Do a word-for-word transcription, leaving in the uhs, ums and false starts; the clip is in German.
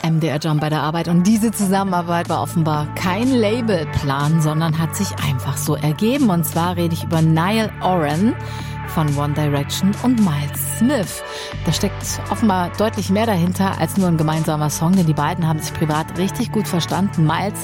M D R Jump bei der Arbeit. Und diese Zusammenarbeit war offenbar kein Labelplan, sondern hat sich einfach so ergeben. Und zwar rede ich über Niall Horan von One Direction und Miles Smith. Da steckt offenbar deutlich mehr dahinter als nur ein gemeinsamer Song, denn die beiden haben sich privat richtig gut verstanden. Miles